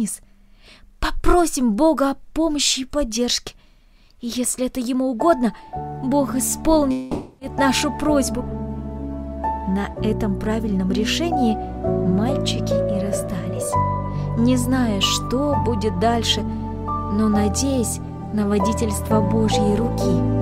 вниз. Попросим Бога о помощи и поддержке. И если это Ему угодно, Бог исполнит нашу просьбу». На этом правильном решении мальчики и расстались, не зная, что будет дальше, но надеясь на водительство Божьей руки.